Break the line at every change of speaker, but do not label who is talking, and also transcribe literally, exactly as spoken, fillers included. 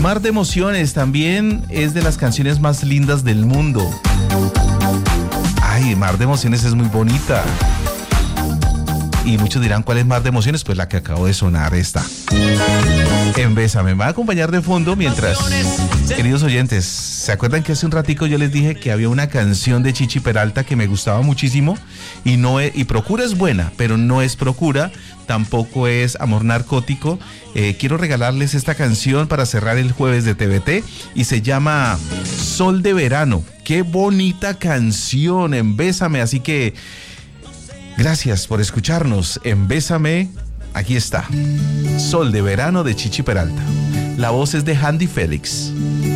Mar de Emociones también es de las canciones más lindas del mundo. Ay, Mar de Emociones es muy bonita. Y muchos dirán, ¿cuál es Mar de Emociones? Pues la que acabo de sonar, esta. En Bésame. Me va a acompañar de fondo mientras, queridos oyentes, ¿se acuerdan que hace un ratico yo les dije que había una canción de Chichi Peralta que me gustaba muchísimo? Y no es, y Procura es buena, pero no es Procura, tampoco es Amor Narcótico. Eh, quiero regalarles esta canción para cerrar el jueves de T V T y se llama Sol de Verano. Qué bonita canción, en Bésame, así que gracias por escucharnos en Bésame. Aquí está, Sol de Verano de Chichi Peralta. La voz es de Handy Félix.